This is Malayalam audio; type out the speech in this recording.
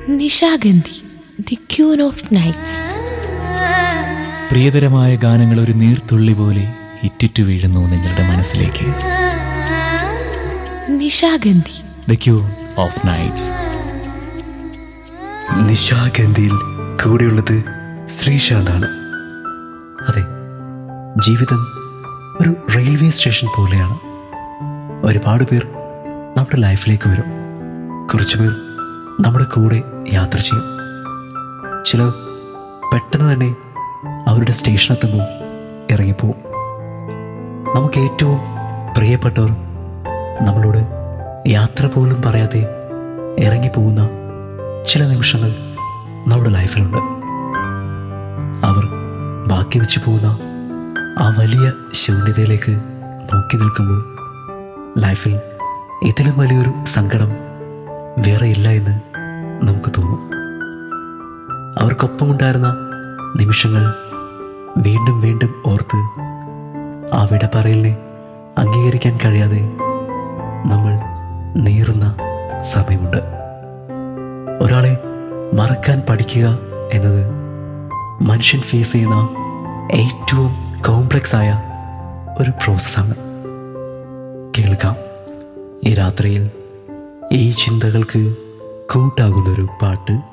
Nishagandhi, the queen of nights. പ്രിയതരമായ ഗാനങ്ങൾ ഒരു നീർത്തുള്ളി പോലെ ഇറ്റിറ്റു വീഴുന്നു നിങ്ങളുടെ മനസ്സിലേക്ക്. Nishagandhi, the queen of nights. നിശാഗന്ധിയിൽ കൂടെയുള്ളത് ശ്രീശാന്താണ്. അതെ, ജീവിതം ഒരു റെയിൽവേ സ്റ്റേഷൻ പോലെയാണ്. ഒരുപാട് പേർ നമ്മുടെ ലൈഫിലേക്ക് വരും. കുറച്ചു പേർ നമ്മുടെ കൂടെ യാത്ര ചെയ്യും. ചിലർ പെട്ടെന്ന് തന്നെ അവരുടെ സ്റ്റേഷനെത്തുമ്പോൾ ഇറങ്ങിപ്പോവും. നമുക്ക് ഏറ്റവും പ്രിയപ്പെട്ടവർ നമ്മളോട് യാത്ര പോലും പറയാതെ ഇറങ്ങിപ്പോകുന്ന ചില നിമിഷങ്ങൾ നമ്മുടെ ലൈഫിലുണ്ട്. അവർ ബാക്കി വെച്ച് പോകുന്ന ആ വലിയ ശൂന്യതയിലേക്ക് നോക്കി നിൽക്കുമ്പോൾ ലൈഫിൽ ഇതിലും വലിയൊരു സങ്കടം വേറെ ഇല്ല എന്ന് നമുക്ക് തോന്നും. അവർക്കൊപ്പമുണ്ടായിരുന്ന നിമിഷങ്ങൾ വീണ്ടും വീണ്ടും ഓർത്ത് ആ വിട പറയലിനെ അംഗീകരിക്കാൻ കഴിയാതെ നമ്മൾ നീറുന്ന സമയമുണ്ട്. ഒരാളെ മറക്കാൻ പഠിക്കുക എന്നത് മനുഷ്യൻ ഫേസ് ചെയ്യുന്ന ഏറ്റവും കോംപ്ലക്സ് ആയ ഒരു പ്രോസസ്സാണ്. കേൾക്കാം ഈ രാത്രിയിൽ ഈ ചിന്തകൾക്ക് കൂട്ടാകുന്നൊരു പാട്ട്.